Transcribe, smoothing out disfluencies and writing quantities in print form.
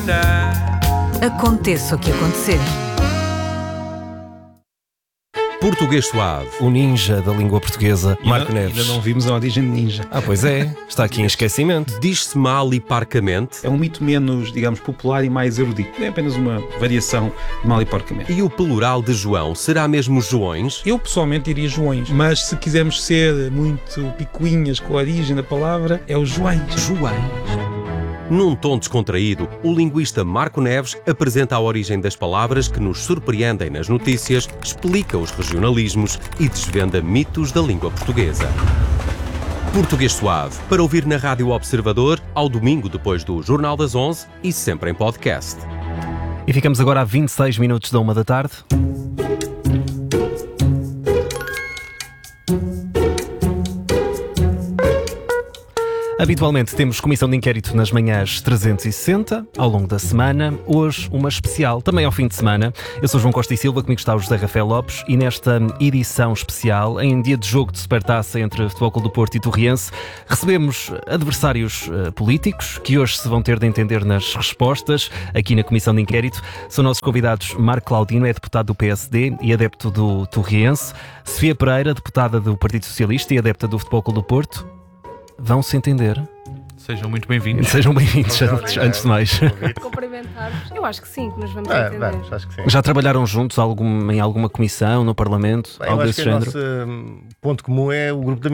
Aconteça o que acontecer. Português Suave. O ninja da língua portuguesa, Marco Neves. Ainda não vimos a origem de ninja. Pois é, está aqui em esquecimento. Diz-se mal e parcamente. É um mito menos, digamos, popular e mais erudito. É apenas uma variação de mal e porcamente. E o plural de João será mesmo Joões? Eu pessoalmente diria Joões, mas se quisermos ser muito picuinhas com a origem da palavra, é o Joões. Num tom descontraído, o linguista Marco Neves apresenta a origem das palavras que nos surpreendem nas notícias, explica os regionalismos e desvenda mitos da língua portuguesa. Português Suave, para ouvir na Rádio Observador, ao domingo depois do Jornal das 11 e sempre em podcast. E ficamos agora a 26 minutos da 1h. Habitualmente temos comissão de inquérito nas manhãs 360, ao longo da semana. Hoje, uma especial, também ao fim de semana. Eu sou João Costa e Silva, comigo está o José Rafael Lopes, e nesta edição especial, em dia de jogo de Supertaça entre Futebol Clube do Porto e Torriense, recebemos adversários políticos, que hoje se vão ter de entender nas respostas, aqui na comissão de inquérito. São nossos convidados Marco Claudino, é deputado do PSD e adepto do Torriense, Sofia Pereira, deputada do Partido Socialista e adepta do Futebol Clube do Porto. Vão-se entender? Sejam muito bem-vindos. Sejam bem-vindos, antes de mais. Cumprimentar-vos. Eu acho que sim, que nos vamos entender. Acho que sim. Já trabalharam juntos em alguma comissão, no Parlamento? Eu algo acho desse que o género? nosso ponto comum é o grupo de